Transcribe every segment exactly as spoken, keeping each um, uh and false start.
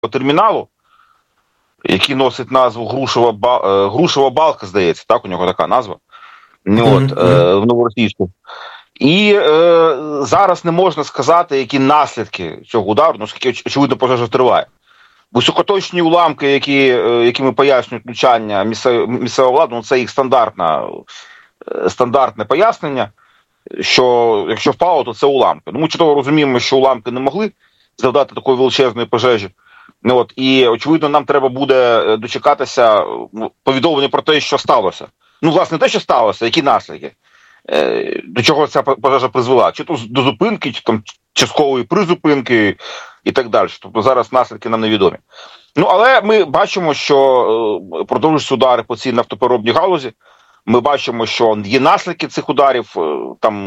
терміналу, який носить назву Грушова, ба... Грушова балка, здається, так, у нього така назва, mm-hmm. От, е, в Новоросійську. І е, зараз не можна сказати, які наслідки цього удару, ну, оскільки, очевидно, пожежа триває. Високоточні уламки, які, якими пояснюють влучання місцевої влади, ну, це їх стандартна, стандартне пояснення, що якщо впало, то це уламки. Ну, ми чудово розуміємо, що уламки не могли завдати такої величезної пожежі. Ну, от, і, очевидно, нам треба буде дочекатися повідомлення про те, що сталося. Ну, власне, те, що сталося, які наслідки, до чого ця пожежа призвела. Чи то до зупинки, чи там часткової призупинки і так далі. Тобто зараз наслідки нам невідомі. Ну, але ми бачимо, що продовжуються удари по цій нафтопереробній галузі. Ми бачимо, що є наслідки цих ударів. Там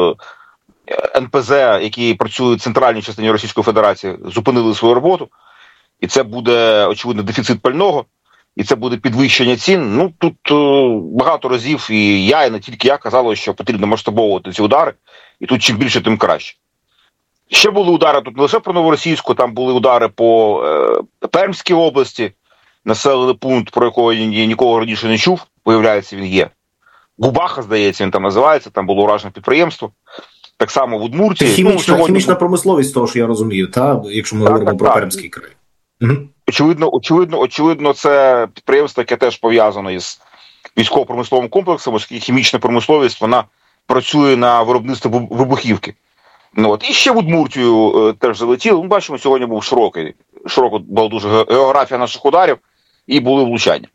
ен пе зе, які працюють в центральній частині Російської Федерації, зупинили свою роботу. І це буде, очевидно, дефіцит пального. І це буде підвищення цін. Ну, тут багато разів і я, і не тільки я казали, що потрібно масштабовувати ці удари. І тут чим більше, тим краще. Ще були удари тут не лише про Новоросійську, там були удари по е, Пермській області, населений пункт, про якого я нікого раніше не чув, виявляється, він є. Губаха, здається, він там називається, там було уражене підприємство. Так само в Удмуртії. Хімічна, ну, сьогодні... хімічна промисловість, того, що я розумію, та? Якщо ми так, говоримо так, про так. Пермський край. Угу. Очевидно, очевидно, очевидно, це підприємство, яке теж пов'язано із військово-промисловим комплексом, оскільки хімічна промисловість, вона працює на виробництво вибухівки. Ну, от. І ще в Удмуртію е, теж залетіло. Ми бачимо, сьогодні був широкий, широко була дуже географія наших ударів, і були влучання.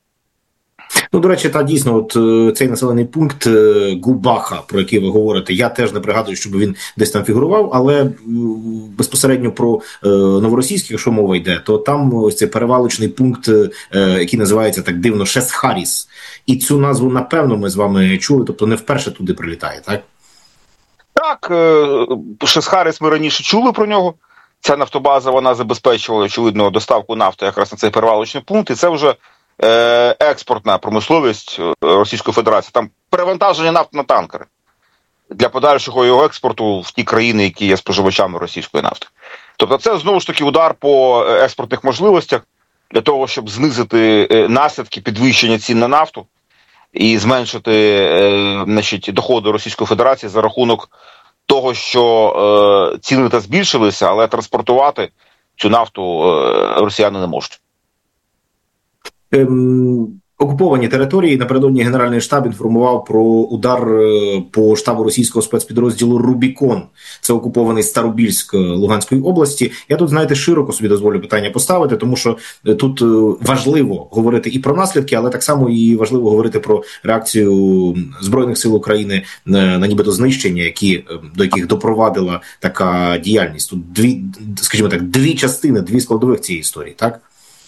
Ну, до речі, та дійсно, от цей населений пункт Губаха, про який ви говорите, я теж не пригадую, щоб він десь там фігурував, але безпосередньо про е, Новоросійськ, якщо мова йде, то там ось цей перевалочний пункт, е, який називається так дивно Шесхаріс. І цю назву, напевно, ми з вами чули, тобто не вперше туди прилітає, так? Так, Шесхаріс ми раніше чули про нього. Ця нафтобаза, вона забезпечувала, очевидно, доставку нафти якраз на цей перевалочний пункт, і це вже е, експортна промисловість Російської Федерації. Там перевантаження нафти на танкери для подальшого його експорту в ті країни, які є споживачами російської нафти. Тобто це, знову ж таки, удар по експортних можливостях для того, щоб знизити наслідки підвищення цін на нафту і зменшити е, значить, доходи Російської Федерації за рахунок того, що е, ціни та збільшилися, але транспортувати цю нафту е, росіяни не можуть. Ем, окуповані території. Напередодні Генеральний штаб інформував про удар по штабу російського спецпідрозділу «Рубікон». Це окупований Старобільськ Луганської області. Я тут, знаєте, широко собі дозволю питання поставити, тому що тут важливо говорити і про наслідки, але так само і важливо говорити про реакцію Збройних сил України на, на нібито знищення, які, до яких допровадила така діяльність. Тут дві, скажімо так, дві частини, дві складових цієї історії, так?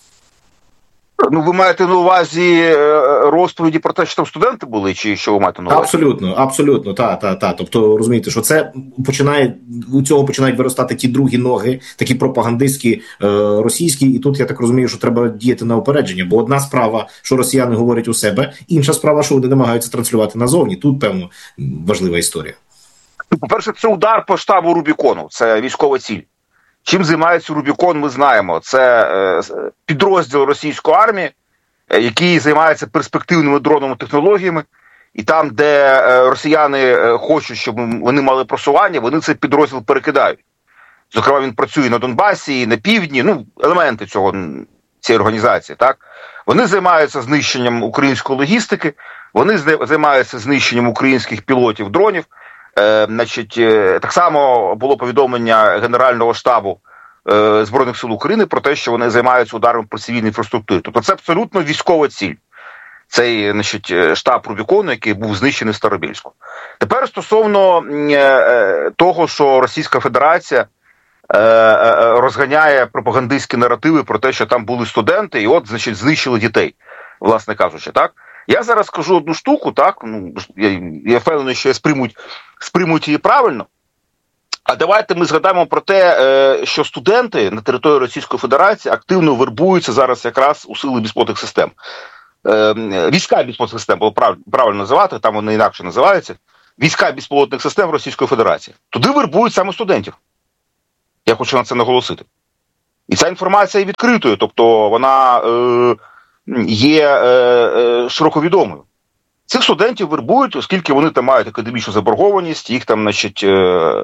Ну, ви маєте на увазі розповіді про те, що там студенти були, чи що ви маєте на увазі? Абсолютно, абсолютно, та, та, та. Тобто, розумієте, що це починає, у цього починають виростати ті другі ноги, такі пропагандистські, е, російські, і тут, я так розумію, що треба діяти на опередження, бо одна справа, що росіяни говорять у себе, інша справа, що вони намагаються транслювати назовні. Тут, певно, важлива історія. По-перше, це удар по штабу Рубікону, це військова ціль. Чим займається Рубікон, ми знаємо. Це е, підрозділ російської армії, е, який займається перспективними дронними технологіями. І там, де е, росіяни е, хочуть, щоб вони мали просування, вони цей підрозділ перекидають. Зокрема, він працює на Донбасі, на півдні, ну, елементи цього, цієї організації, так? Вони займаються знищенням української логістики, вони займаються знищенням українських пілотів дронів. Е, значить, е, так само було повідомлення Генерального штабу е, Збройних сил України про те, що вони займаються ударами по цивільній інфраструктурі. Тобто це абсолютно військова ціль. Цей, значить, штаб Рубікону, який був знищений в Старобільську. Тепер стосовно е, того, що Російська Федерація е, е, розганяє пропагандистські наративи про те, що там були студенти, і от, значить, знищили дітей, власне кажучи, так? Я зараз скажу одну штуку, так, ну, я, я впевнений, що я сприймуть, сприймуть її правильно. А давайте ми згадаємо про те, що студенти на території Російської Федерації активно вербуються зараз якраз у сили безпілотних систем. Війська безпілотних систем, було правильно називати, там вони інакше називаються. Війська безпілотних систем Російської Федерації. Туди вербують саме студентів. Я хочу на це наголосити. І ця інформація є відкритою, тобто вона е, є е, е, широко відомою. Цих студентів вербують, оскільки вони там мають академічну заборгованість, їх там, значить, е,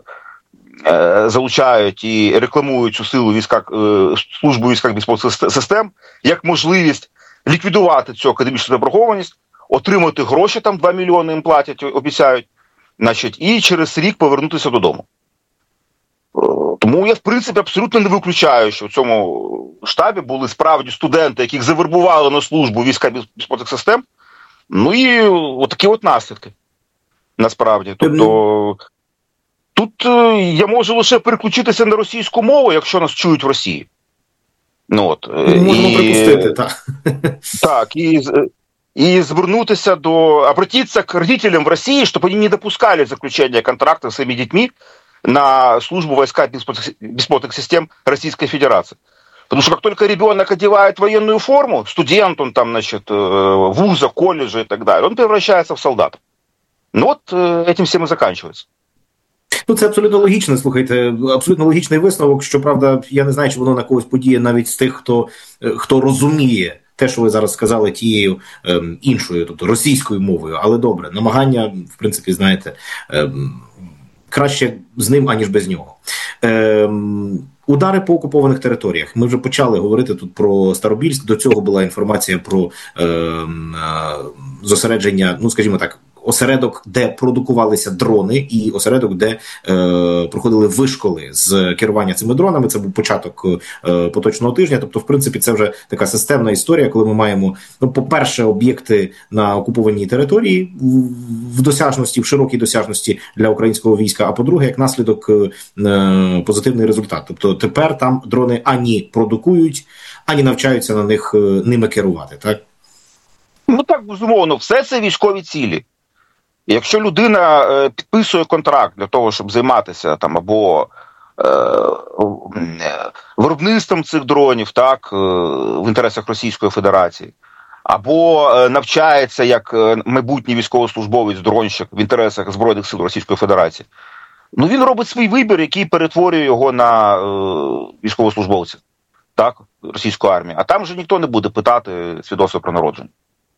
е, залучають і рекламують цю силу війська, е, службу військових безпекових систем як можливість ліквідувати цю академічну заборгованість, отримати гроші, там два мільйони їм платять, обіцяють, значить, і через рік повернутися додому. Тому я, в принципі, абсолютно не виключаю, що в цьому штабі були справді студенти, яких завербували на службу війська безпекових систем. Ну і отакі от наслідки, насправді. Тобто, тут я можу лише переключитися на російську мову, якщо нас чують в Росії. Ну, от. Можемо і, припустити, так. Так, і, и звернутися до... Обратиться к родителям в России, чтобы они не допускали заключения контрактов с своими детьми на службу войска беспилотных систем Российской Федерации. Потому что как только ребенок одевает военную форму, студент, он там, значит, вуза, колледжа и так далее, он превращается в солдата. Ну от этим всем и заканчивается. Ну, це абсолютно логічно, слухайте, абсолютно логічний висновок, щоправда, я не знаю, чи воно на когось подіє навіть з тих, хто, хто розуміє те, що ви зараз сказали, тією ем, іншою, тобто російською мовою, але добре, намагання, в принципі, знаєте, ем, краще з ним, аніж без нього. Ем, Удари по окупованих територіях. Ми вже почали говорити тут про Старобільськ, до цього була інформація про ем, е, зосередження, ну, скажімо так, осередок, де продукувалися дрони, і осередок, де е, проходили вишколи з керування цими дронами. Це був початок е, поточного тижня. Тобто, в принципі, це вже така системна історія, коли ми маємо, ну, по-перше, об'єкти на окупованій території в досяжності, в широкій досяжності для українського війська, а по-друге, як наслідок, е, позитивний результат. Тобто, тепер там дрони ані продукують, ані навчаються на них е, ними керувати, так? Ну так, безумовно, все це військові цілі. Якщо людина е, підписує контракт для того, щоб займатися там або е, е, виробництвом цих дронів, так, е, в інтересах Російської Федерації, або е, навчається як е, майбутній військовослужбовець-дронщик в інтересах Збройних сил Російської Федерації, ну він робить свій вибір, який перетворює його на е, військовослужбовця, так, російської армії. А там вже ніхто не буде питати свідоцтво про народження.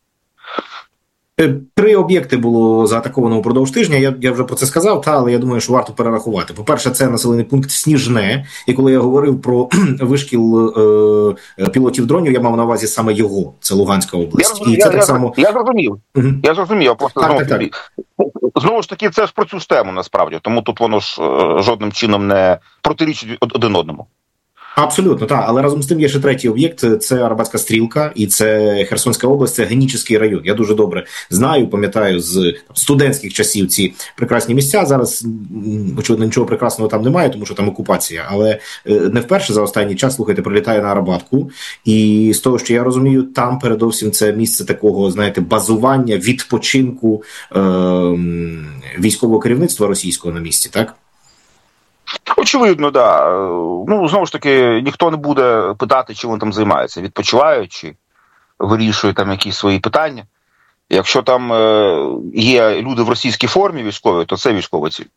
Три об'єкти було заатаковано упродовж тижня, я, я вже про це сказав, та, але я думаю, що варто перерахувати. По-перше, це населений пункт Сніжне, і коли я говорив про вишкіл е, пілотів дронів, я мав на увазі саме його, це Луганська область. Я, і я, це я, так само... я зрозумів, угу. я зрозумів, просто так, знову, так, так. знову ж таки, це ж про цю ж тему, насправді, тому тут воно ж е, жодним чином не протирічить один одному. Абсолютно, так. Але разом з тим є ще третій об'єкт, це Арабатська стрілка, і це Херсонська область, це Генічеський район. Я дуже добре знаю, пам'ятаю з студентських часів ці прекрасні місця. Зараз, очевидно, нічого прекрасного там немає, тому що там окупація. Але не вперше за останній час, слухайте, прилітає на Арабатку. І з того, що я розумію, там передовсім це місце такого, знаєте, базування, відпочинку е- військового керівництва російського на місці, так? Очевидно, да. Ну, знову ж таки, ніхто не буде питати, чим вони там займаються. Відпочивають чи вирішують там якісь свої питання. Якщо там е, є люди в російській формі військовій, то це військова ціль.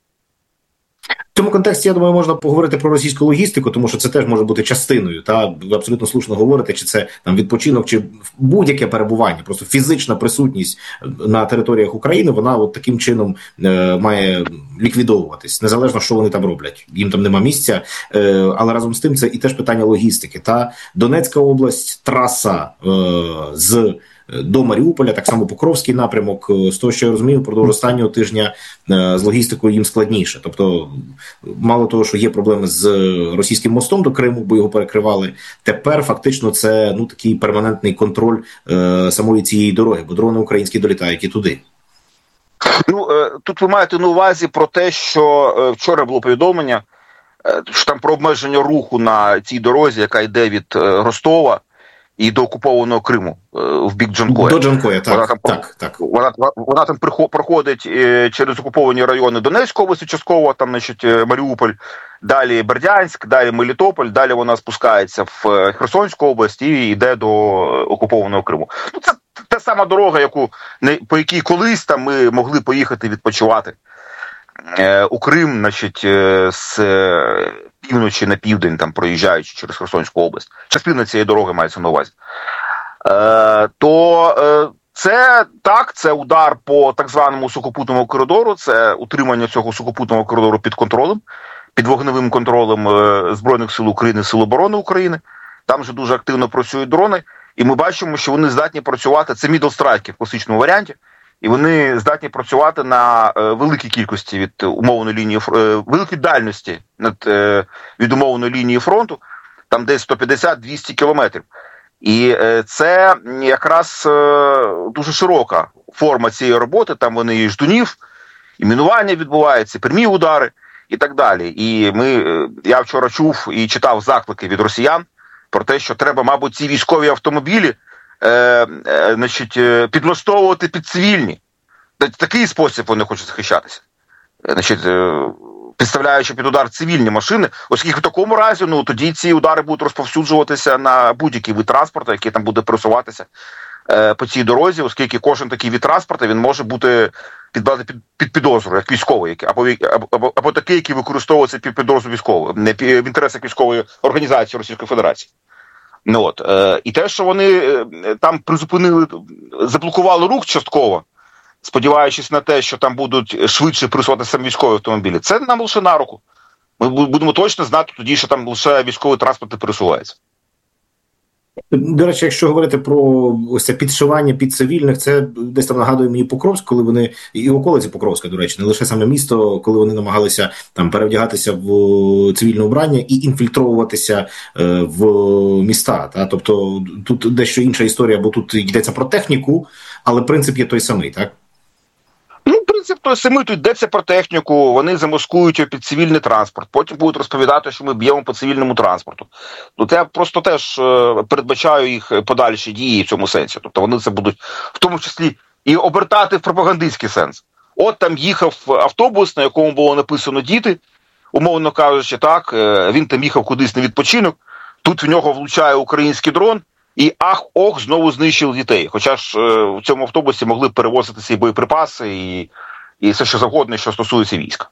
В цьому контексті, я думаю, можна поговорити про російську логістику, тому що це теж може бути частиною. Та ви абсолютно слушно говорите, чи це там відпочинок, чи будь-яке перебування, просто фізична присутність на територіях України, вона от таким чином е, має ліквідовуватись, незалежно, що вони там роблять. Їм там нема місця, е, але разом з тим це і теж питання логістики. Та Донецька область, траса е, з до Маріуполя, так само Покровський напрямок. З того, що я розумію, впродовж останнього тижня з логістикою їм складніше. Тобто, мало того, що є проблеми з російським мостом до Криму, бо його перекривали, тепер фактично це, ну, такий перманентний контроль е, самої цієї дороги, бо дрони українські долітають і туди. Ну, е, тут ви маєте на увазі про те, що е, вчора було повідомлення, е, що там про обмеження руху на цій дорозі, яка йде від е, Ростова і до окупованого Криму в бік Джанкоя. До Джанкоя, так. Вона там, так, так. Вона, вона там проходить через окуповані райони Донецької області, частково, там, значить, Маріуполь, далі Бердянськ, далі Мелітополь, далі вона спускається в Херсонську область і йде до окупованого Криму. Ну, це та сама дорога, яку, по якій колись там ми могли поїхати відпочивати у Крим, значить, з півночі на південь, там проїжджаючи через Херсонську область, частина цієї дороги мається на увазі, е, то е, це так, це удар по так званому сухопутному коридору, це утримання цього сухопутного коридору під контролем, під вогневим контролем е, Збройних сил України, Сил оборони України. Там же дуже активно працюють дрони, і ми бачимо, що вони здатні працювати, це middle strike в класичному варіанті, і вони здатні працювати на е, великій кількості від умовної лінії, е, великій дальності над, е, від умовної лінії фронту, там десь сто п'ятдесят - двісті кілометрів. І е, це якраз е, дуже широка форма цієї роботи, там вони і ждунів, і мінування відбуваються, прямі удари і так далі. І ми, е, я вчора чув і читав заклики від росіян про те, що треба, мабуть, ці військові автомобілі Е, е, значить, підлаштовувати під цивільні. В такий спосіб вони хочуть захищатися. Е, значить, е, підставляючи під удар цивільні машини, оскільки в такому разі, ну, тоді ці удари будуть розповсюджуватися на будь-який вид транспорту, який там буде пересуватися е, по цій дорозі, оскільки кожен такий вид транспорту, він може бути під, під, під підозру, як військовий, або, або, або, або такий, який використовується під підозру військового, не в інтересах військової організації Російської Федерації. Ну, от, е, і те, що вони е, там призупинили, заблокували рух частково, сподіваючись на те, що там будуть швидше пересуватися саме військові автомобілі, це нам лише на руку. Ми будемо точно знати тоді, що там лише військовий транспорт не пересувається. До речі, якщо говорити про ось це підшивання під цивільних, це десь там нагадує мені Покровськ, коли вони, і околиці Покровська, до речі, не лише саме місто, коли вони намагалися там перевдягатися в цивільне убрання і інфільтровуватися е, в міста. Та? Тобто тут дещо інша історія, бо тут йдеться про техніку, але принцип є той самий, так? Ну, принцип той самий, тут йдеться про техніку, вони замаскують його під цивільний транспорт, потім будуть розповідати, що ми б'ємо по цивільному транспорту. Тобто я просто теж е, передбачаю їх подальші дії в цьому сенсі. Тобто вони це будуть в тому числі і обертати в пропагандистський сенс. От там їхав автобус, на якому було написано «Діти», умовно кажучи, так, е, він там їхав кудись на відпочинок, тут в нього влучає український дрон, і ах-ох, знову знищили дітей. Хоча ж е, в цьому автобусі могли перевозитися і боєприпаси, і, і все що завгодно, що стосується війська.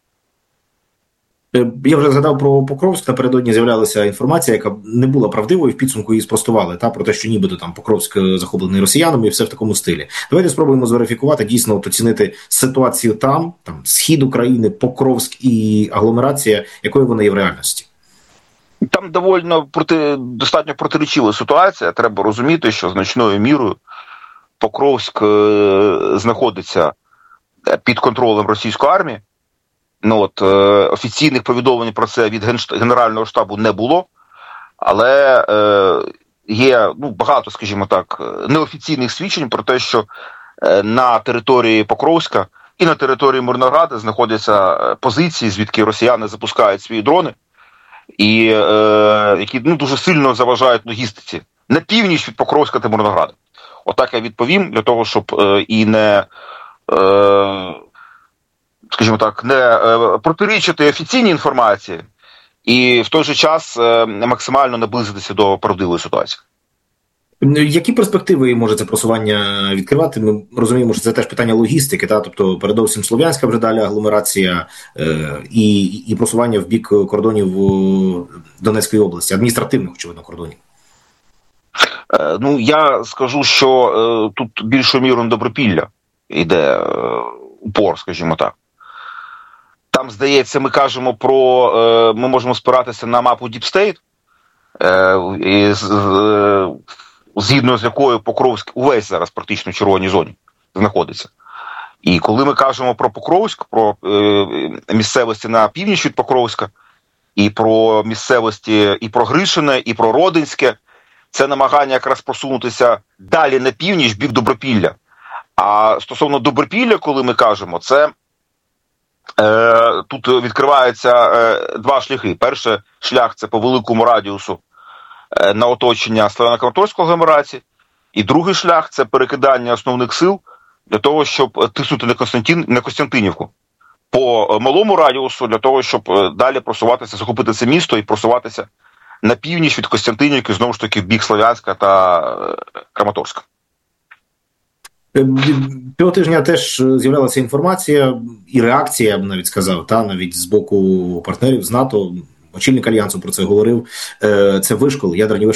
Я вже згадав про Покровськ, напередодні з'являлася інформація, яка не була правдивою, в підсумку її спростували, та, про те, що нібито там Покровськ захоплений росіянами і все в такому стилі. Давайте спробуємо зверифікувати, дійсно от, оцінити ситуацію там, там, схід України, Покровськ і агломерація, якою вона є в реальності. Там доволі проти, достатньо протирічива ситуація. Треба розуміти, що значною мірою Покровськ е, знаходиться під контролем російської армії. Ну, от, е, офіційних повідомлень про це від Генерального штабу не було, але е, є ну, багато, скажімо так, неофіційних свідчень про те, що е, на території Покровська і на території Мирнограда знаходяться позиції, звідки росіяни запускають свої дрони, і е, які ну, дуже сильно заважають логістиці на північ від Покровська та Мирнограда. Отак я відповім, для того, щоб е, і не, е, скажімо так, не е, протирічити офіційній інформації, і в той же час е, максимально наблизитися до правдивої ситуації. Які перспективи може це просування відкривати? Ми розуміємо, що це теж питання логістики, та? Тобто передовсім Слов'янська вже далі агломерація е, і, і просування в бік кордонів Донецької області, адміністративних, очевидно, кордонів. Е, ну, я скажу, що е, тут більшою мірою на Добропілля йде е, упор, скажімо так. Там, здається, ми кажемо про, е, ми можемо спиратися на мапу Deep State, е, і, е, згідно з якою Покровськ увесь зараз практично в червоній зоні знаходиться. І коли ми кажемо про Покровськ, про е, місцевості на північ від Покровська, і про місцевості і про Гришине, і про Родинське, це намагання якраз просунутися далі на північ, бік Добропілля. А стосовно Добропілля, коли ми кажемо, це е, тут відкриваються е, два шляхи. Перший шлях – це по великому радіусу на оточення Слов'яно-Краматорської агломерації, і другий шлях – це перекидання основних сил для того, щоб тиснути на, Константин, на Костянтинівку по малому радіусу, для того, щоб далі просуватися, захопити це місто і просуватися на північ від Костянтинівки, знову ж таки, в бік Слов'янська та Краматорська. Цього тижня теж з'являлася інформація і реакція, я б навіть сказав, та навіть з боку партнерів з НАТО, очільник Альянсу про це говорив. Це вишкол, ядерні вишколи